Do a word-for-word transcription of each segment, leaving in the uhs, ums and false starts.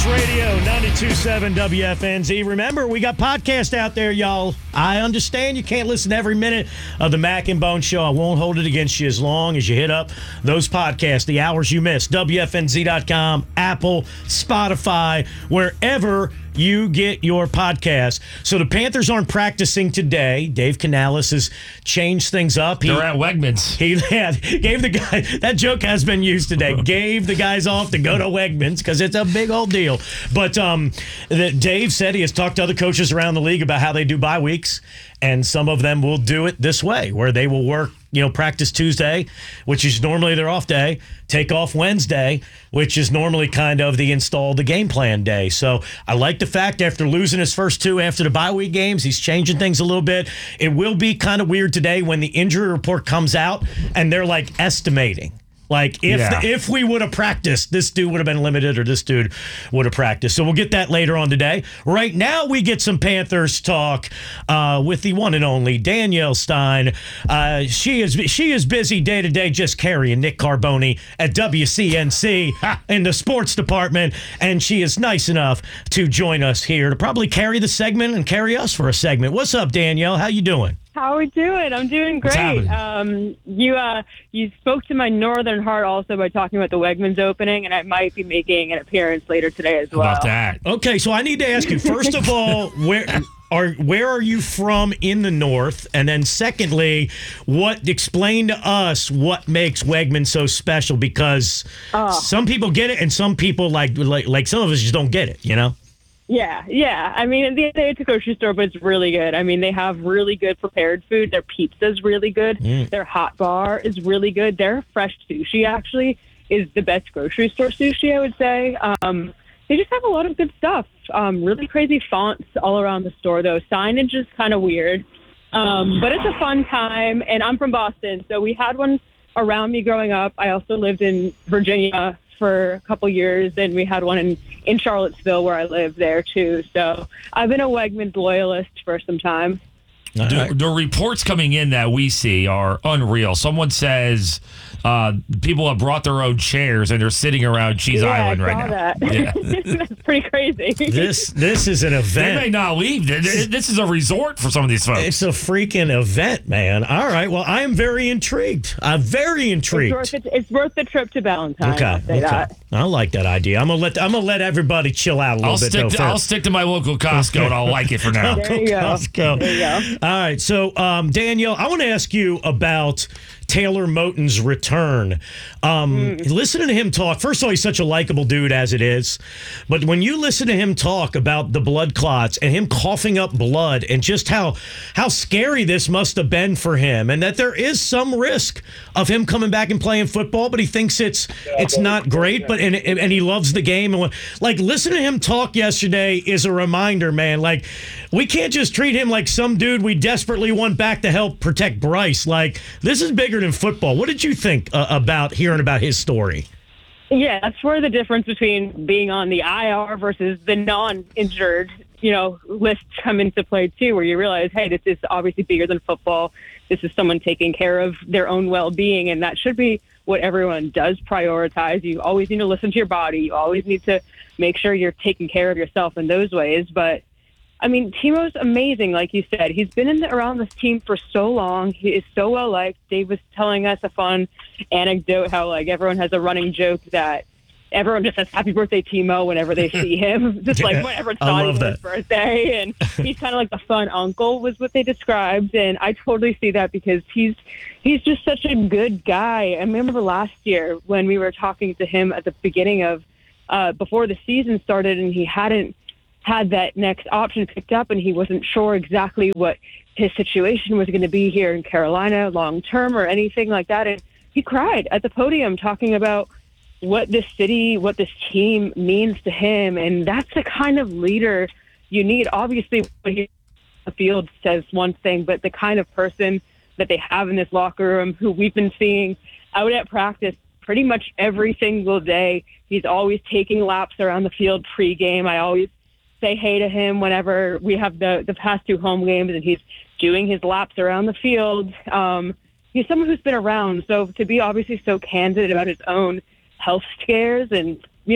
Sports Radio ninety-two point seven W F N Z. Remember, we got podcasts out there, y'all. I understand you can't listen to every minute of the Mac and Bone Show. I won't hold it against you as long as you hit up those podcasts, the hours you missed. W F N Z dot com, Apple, Spotify, wherever you get your podcast. So the Panthers aren't practicing today. Dave Canales has changed things up. He, They're at Wegmans. He had, gave the guy, that joke has been used today, gave the guys off to go to Wegmans because it's a big old deal. But um, the, Dave said he has talked to other coaches around the league about how they do bye weeks, and some of them will do it this way, where they will work, you know, practice Tuesday, which is normally their off day, take off Wednesday, which is normally kind of the install the game plan day. So I like the fact after losing his first two after the bye week games, he's changing things a little bit. It will be kind of weird today when the injury report comes out and they're like estimating. Like, if yeah. the, if we would have practiced, this dude would have been limited or this dude would have practiced. So we'll get that later on today. Right now, we get some Panthers talk uh, with the one and only Danielle Stein. Uh, she is she is busy day to day just carrying Nick Carboni at W C N C in the sports department, and she is nice enough to join us here to probably carry the segment and carry us for a segment. What's up, Danielle? How you doing? How are we doing? I'm doing great. Um, you uh, you spoke to my northern heart also by talking about the Wegmans opening, and I might be making an appearance later today as well. About that. Okay, so I need to ask you, first of all, where are where are you from in the north? And then secondly, what explain to us what makes Wegmans so special? Because uh, some people get it and some people, like, like, like some of us just don't get it, you know? Yeah, yeah. I mean, at the end of the day, it's a grocery store, but it's really good. I mean, they have really good prepared food. Their pizza's really good. Mm. Their hot bar is really good. Their fresh sushi, actually, is the best grocery store sushi, I would say. Um, they just have a lot of good stuff. Um, really crazy fonts all around the store, though. Signage is kind of weird. Um, but it's a fun time, and I'm from Boston, so we had one around me growing up. I also lived in Virginia for a couple years, and we had one in, in Charlottesville where I live there too. So I've been a Wegmans loyalist for some time. The, the reports coming in that we see are unreal. Someone says uh, people have brought their own chairs and they're sitting around Cheese yeah, Island I right saw now. That. Yeah. That's pretty crazy. This this is an event. They may not leave. This is a resort for some of these folks. It's a freaking event, man. All right. Well, I am very intrigued. I'm very intrigued. It's worth, it, it's worth the trip to Valentine. Okay. I'll say okay. that. I like that idea. I'm gonna let I'm gonna let everybody chill out a little I'll bit. Stick though, to, I'll stick to my local Costco and I'll like it for now. There you go. Costco. There you go. All right. So, um, Danielle, I want to ask you about Taylor Moton's return. Um, mm. Listening to him talk, first of all, he's such a likable dude as it is. But when you listen to him talk about the blood clots and him coughing up blood and just how how scary this must have been for him, and that there is some risk of him coming back and playing football, but he thinks it's it's not great, but and, and he loves the game. And like, listen to him talk yesterday is a reminder, man. Like, we can't just treat him like some dude we desperately want back to help protect Bryce. Like, this is bigger than football. What did you think uh, about hearing about his story? Yeah, that's where the difference between being on the I R versus the non-injured, you know, lists come into play too, where you realize, hey, this is obviously bigger than football. This is someone taking care of their own well-being, and that should be what everyone does prioritize. You always need to listen to your body. You always need to make sure you're taking care of yourself in those ways. But I mean, Timo's amazing, like you said. He's been in the, around this team for so long. He is so well liked. Dave was telling us a fun anecdote how, like, everyone has a running joke that everyone just says "Happy Birthday, Timo" whenever they see him. Just like whenever it's not even his birthday, and he's kind of like the fun uncle was what they described. And I totally see that because he's he's just such a good guy. I remember last year when we were talking to him at the beginning of uh, before the season started, and he hadn't had that next option picked up, and he wasn't sure exactly what his situation was going to be here in Carolina long term or anything like that. And he cried at the podium talking about what this city, what this team means to him. And that's the kind of leader you need. Obviously, when he the field says one thing, but the kind of person that they have in this locker room who we've been seeing out at practice pretty much every single day. He's always taking laps around the field pregame. I always say hey to him whenever we have the, the past two home games, and he's doing his laps around the field. Um, he's someone who's been around. So to be obviously so candid about his own health scares and, you know,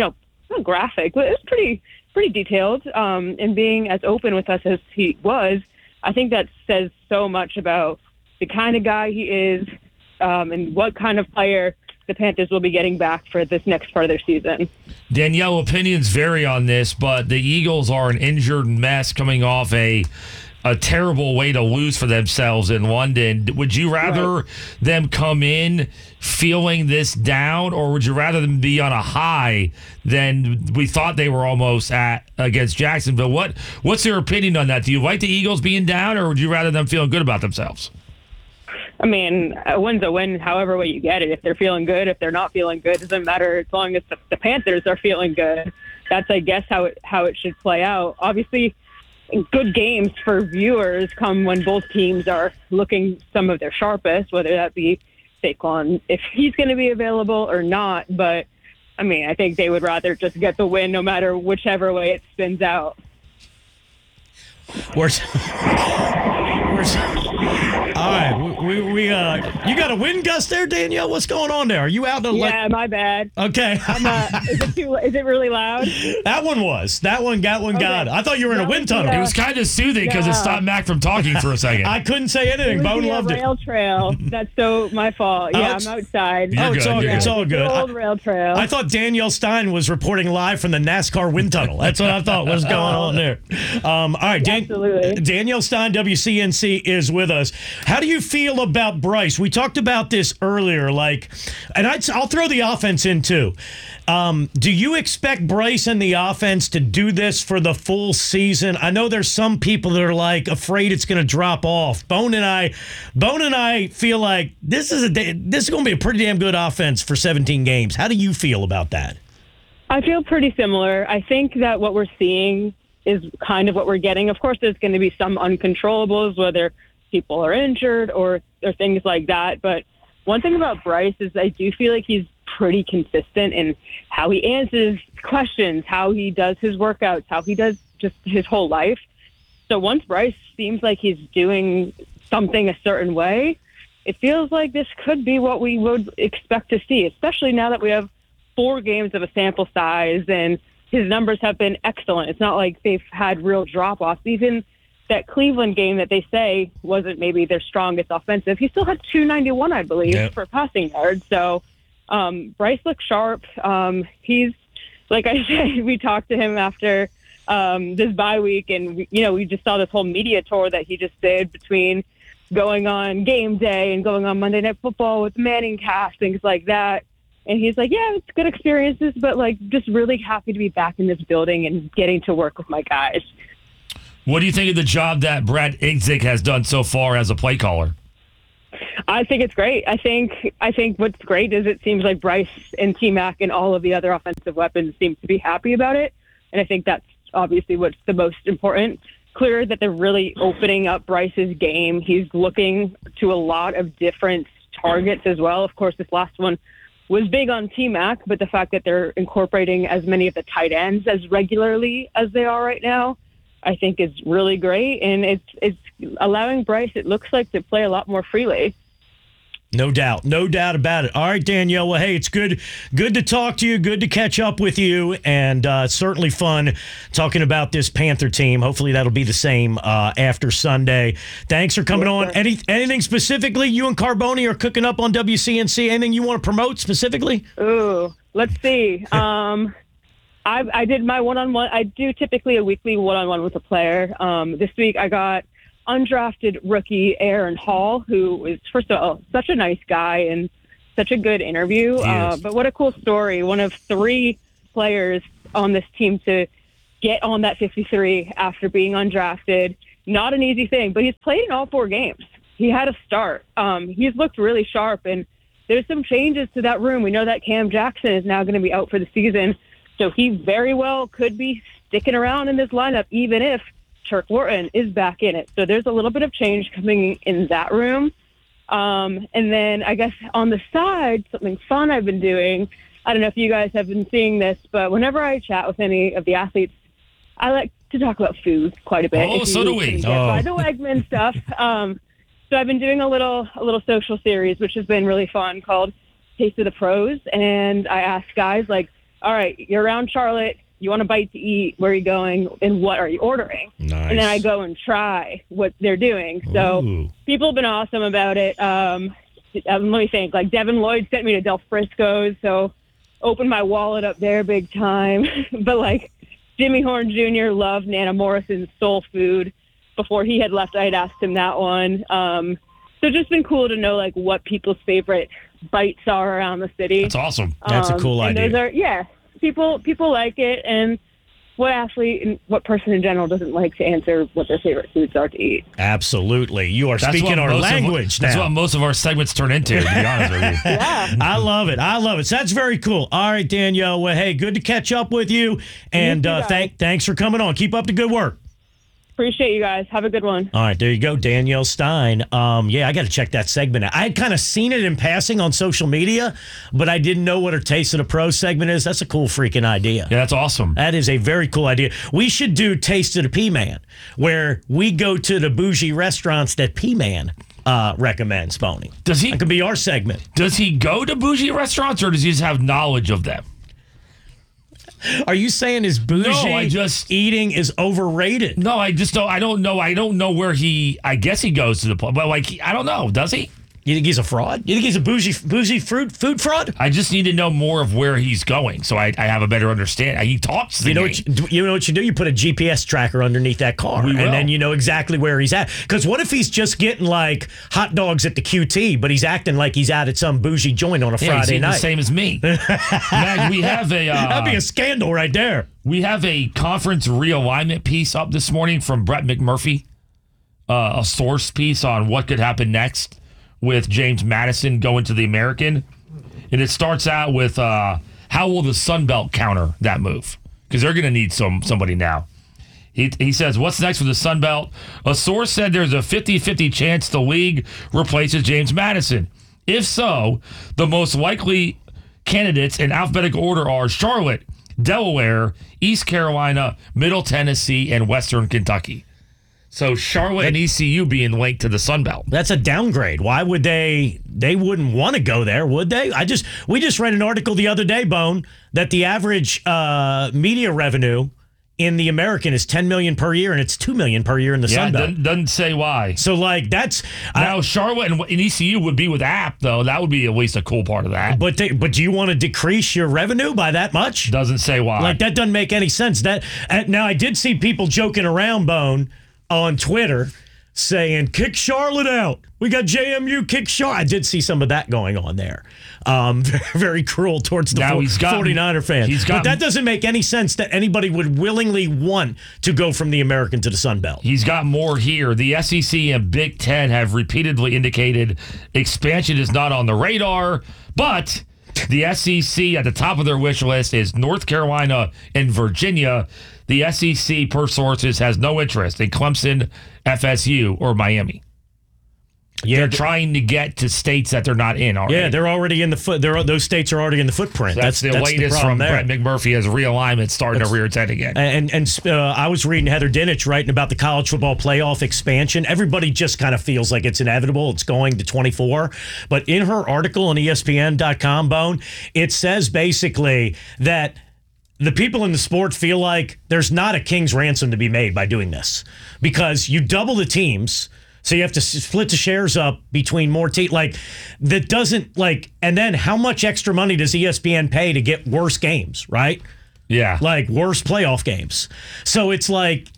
not graphic, but it was pretty pretty detailed. Um, and being as open with us as he was, I think that says so much about the kind of guy he is, um, and what kind of player the Panthers will be getting back for this next part of their season. Danielle, opinions vary on this, but the Eagles are an injured mess coming off a a terrible way to lose for themselves in London. Would you rather right. them come in feeling this down, or would you rather them be on a high than we thought they were almost at against Jacksonville? What What's your opinion on that? Do you like the Eagles being down, or would you rather them feeling good about themselves? I mean, a win's a win however way you get it. If they're feeling good, if they're not feeling good, it doesn't matter as long as the, the Panthers are feeling good. That's, I guess, how it how it should play out. Obviously, good games for viewers come when both teams are looking some of their sharpest, whether that be Saquon, if he's going to be available or not. But, I mean, I think they would rather just get the win no matter whichever way it spins out. Where's, where's, all right, we, we, we uh, you got a wind gust there, Danielle? What's going on there? Are you out to Yeah, le- my bad. Okay. I'm, uh, is it too? Is it really loud? That one was. That one got one Okay. got. I thought you were in That a wind was tunnel. the, It was kind of soothing because Yeah. it stopped Mac from talking for a second. I couldn't say anything. It was Bone the, uh, loved it. rail trail. That's so my fault. Oh, Yeah, it's- I'm outside. You're oh, it's good, all you're it's good. all good. The I, old rail trail. I thought Danielle Stein was reporting live from the NASCAR wind tunnel. That's what I thought was going on there. Um, all right, Dan- Absolutely. Danielle Stein, W C N C, is with us. How do you feel about Bryce? We talked about this earlier, like, and I'd, I'll throw the offense in too. Um, do you expect Bryce and the offense to do this for the full season? I know there's some people that are like afraid it's going to drop off. Bone and I, Bone and I feel like this is a this is going to be a pretty damn good offense for seventeen games. How do you feel about that? I feel pretty similar. I think that what we're seeing is kind of what we're getting. Of course, there's going to be some uncontrollables, whether people are injured or, or things like that. But one thing about Bryce is I do feel like he's pretty consistent in how he answers questions, how he does his workouts, how he does just his whole life. So once Bryce seems like he's doing something a certain way, it feels like this could be what we would expect to see, especially now that we have four games of a sample size and his numbers have been excellent. It's not like they've had real drop-offs. Even that Cleveland game that they say wasn't maybe their strongest offensive, he still had two ninety-one, I believe, Yep. for passing yards. So um, Bryce looks sharp. Um, he's, like I said, we talked to him after um, this bye week, and, we, you know, we just saw this whole media tour that he just did between going on game day and going on Monday Night Football with Manning cast, things like that. And he's like, yeah, it's good experiences, but, like, just really happy to be back in this building and getting to work with my guys. What do you think of the job that Brad Idzik has done so far as a play caller? I think it's great. I think I think what's great is it seems like Bryce and T-Mac and all of the other offensive weapons seem to be happy about it. And I think that's obviously what's the most important. Clear that they're really opening up Bryce's game. He's looking to a lot of different targets as well. Of course, this last one was big on T-Mac, but the fact that they're incorporating as many of the tight ends as regularly as they are right now, I think is really great. And it's it's allowing Bryce, it looks like, to play a lot more freely. No doubt. No doubt about it. All right, Danielle. Well, hey, it's good good to talk to you. Good to catch up with you. And uh, certainly fun talking about this Panther team. Hopefully that'll be the same uh, after Sunday. Thanks for coming Yes, on. sir. Any Anything specifically you and Carboni are cooking up on W C N C? Anything you want to promote specifically? Ooh, let's see. Um, I, I did my one-on-one. I do typically a weekly one-on-one with a player. Um, this week I got undrafted rookie Aaron Hall, who is, first of all, such a nice guy and such a good interview. Uh, but what a cool story. One of three players on this team to get on that fifty-three after being undrafted. Not an easy thing, but he's played in all four games. He had a start. Um, he's looked really sharp, and there's some changes to that room. We know that Cam Jackson is now going to be out for the season, so he very well could be sticking around in this lineup, even if Turk Wharton is back in it. So there's a little bit of change coming in that room. Um, and then I guess on the side, something fun I've been doing, I don't know if you guys have been seeing this, but whenever I chat with any of the athletes, I like to talk about food quite a bit. Oh, If so you do we. can get Oh. by the Wegman stuff. Um, so I've been doing a little a little social series, which has been really fun, called Taste of the Pros. And I ask guys, like, all right, you're around Charlotte. You want a bite to eat? Where are you going? And what are you ordering? Nice. And then I go and try what they're doing. So Ooh. people have been awesome about it. Um, um, let me think. Like Devin Lloyd sent me to Del Frisco's, so opened my wallet up there big time. But like Jimmy Horn Junior loved Nana Morrison's soul food. Before he had left, I had asked him that one. Um, so it's just been cool to know like what people's favorite bites are around the city. That's awesome. That's a Um, cool and idea. Those are, yeah, people people like it, and what athlete and what person in general doesn't like to answer what their favorite foods are to eat? Absolutely. You are That's speaking what our most of- language That's now. what most of our segments turn into, to be honest with you. Yeah. I love it. I love it. So that's very cool. All right, Danielle. Well, hey, good to catch up with you. And too, uh, guys. thank, thanks for coming on. Keep up the good work. Appreciate you guys. Have a good one. All right, there you go, Danielle Stein. Um, yeah, I got to check that segment out. I had kind of seen it in passing on social media, but I didn't know what her Taste of the Pro segment is. That's a cool freaking idea. Yeah, that's awesome. That is a very cool idea. We should do Taste of the P-Man, where we go to the bougie restaurants that P-Man uh, recommends, Boney. Does he That could be our segment. does he go to bougie restaurants or does he just have knowledge of them? Are you saying his bougie No, I just- eating is overrated? No, I just don't. I don't know. I don't know where he. I guess he goes to the place, but like I don't know. Does he? You think he's a fraud? You think he's a bougie bougie fruit food fraud? I just need to know more of where he's going, so I, I have a better understanding. He talks. To You know, me. what you, you know what you do? You put a G P S tracker underneath that car, We and will. then you know exactly where he's at. Because what if he's just getting like hot dogs at the Q T, but he's acting like he's out at some bougie joint on a Yeah, he's Friday eating night? the same as me. Mag, we have a uh, That'd be a scandal right there. we have a conference realignment piece up this morning from Brett McMurphy, uh, a source piece on what could happen next with James Madison going to the American, and it starts out with uh, how will the Sun Belt counter that move, because they're going to need some somebody now. He, he says, what's next for the Sun Belt? A source said there's a fifty-fifty chance the league replaces James Madison. If so, the most likely candidates in alphabetical order are Charlotte, Delaware, East Carolina, Middle Tennessee, and Western Kentucky. So Charlotte and E C U being linked to the Sun Belt. That's a downgrade. Why would they? They wouldn't want to go there, would they? I just we just read an article the other day, Bone, that the average uh, media revenue in the American is ten million per year, and it's two million per year in the Yeah, Sun Belt. doesn't, doesn't say why. So like that's I, Now Charlotte and, and E C U would be with App though. That would be at least a cool part of that. but they, but do you want to decrease your revenue by that much? Doesn't say why. Like that doesn't make any sense. That uh, now I did see people joking around, Bone, on Twitter saying kick Charlotte out. We got J M U kick Charlotte. I did see some of that going on there. Um, very, very cruel towards the Now fo- he's gotten- forty-niner fans. he's but gotten- that doesn't make any sense that anybody would willingly want to go from the American to the Sun Belt. He's got more here. The S E C and Big Ten have repeatedly indicated expansion is not on the radar, but the S E C at the top of their wish list is North Carolina and Virginia. The S E C, per sources, has no interest in Clemson, F S U, or Miami. Yeah, They're th- trying to get to states that they're not in already. yeah, they're already in the foot. They're those states are already in the footprint. that's, the latest problem from there. Brett McMurphy as realignment starting to rear its head again. And and uh, I was reading Heather Dinich writing about the college football playoff expansion. Everybody just kind of feels like it's inevitable. It's going to twenty-four. But in her article on E S P N dot com, Bone, it says basically that the people in the sport feel like there's not a king's ransom to be made by doing this because you double the teams. So you have to split the shares up between more teams. Like, that doesn't, like, and then how much extra money does E S P N pay to get worse games, right? Yeah. Like worse playoff games. So it's like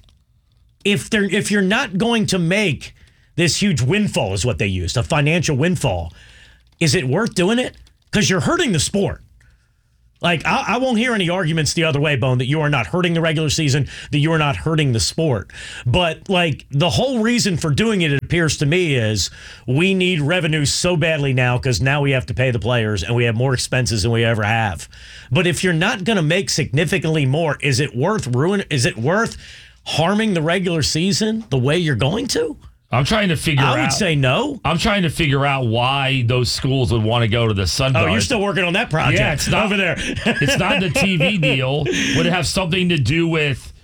if they're if you're not going to make this huge windfall is what they used, a financial windfall, is it worth doing it? Because you're hurting the sport. Like, I, I won't hear any arguments the other way, Bone, that you are not hurting the regular season, that you are not hurting the sport. But, like, the whole reason for doing it, it appears to me, is we need revenue so badly now because now we have to pay the players and we have more expenses than we ever have. But if you're not going to make significantly more, is it worth ruin? Is it worth harming the regular season the way you're going to? I'm trying to figure out. I would say no. I'm trying to figure out why those schools would want to go to the Sun Belt. Oh, you're still working on that project. Yeah, it's not over there. It's not the T V deal. Would it have something to do with